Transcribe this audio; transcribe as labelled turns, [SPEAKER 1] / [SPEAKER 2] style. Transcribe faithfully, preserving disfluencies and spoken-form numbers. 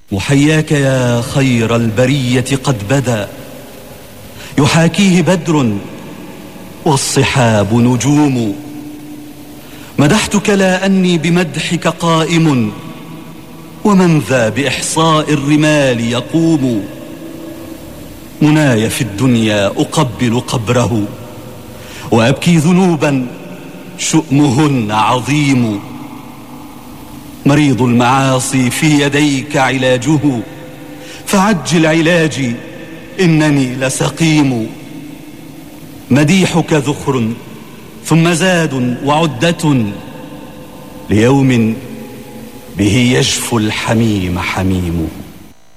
[SPEAKER 1] محياك يا خير البرية قد بدا، يحاكيه بدر والصحاب نجوم. مدحتك لا أني بمدحك قائم، ومن ذا بإحصاء الرمال يقوم. مناي في الدنيا أقبل قبره، وأبكي ذنوبا شؤمهن عظيم. مريض المعاصي في يديك علاجه، فعجل علاجي إنني لسقيم. مديحك ذخر ثم زاد وعدة، ليوم به يجفو الحميم حميم.